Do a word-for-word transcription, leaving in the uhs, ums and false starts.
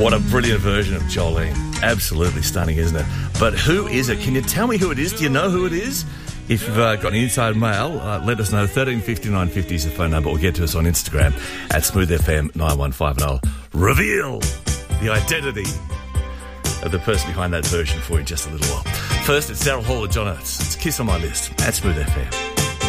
What a brilliant version of Jolene. Absolutely stunning, isn't it? But who is it? Can you tell me who it is? Do you know who it is? If you've uh, got any inside mail, uh, let us know. thirteen fifty, nine fifty is the phone number, or get to us on Instagram at smooth f m nine one five, and I'll reveal the identity of the person behind that version for you in just a little while. First, it's Daryl Hall and John Oates. It's Kiss on My List at Smooth F M.